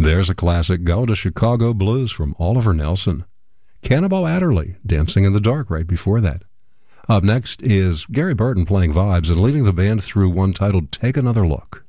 There's a classic Go to Chicago Blues from Oliver Nelson. Cannonball Adderley, Dancing in the Dark, right before that. Up next is Gary Burton playing vibes and leading the band through one titled Take Another Look.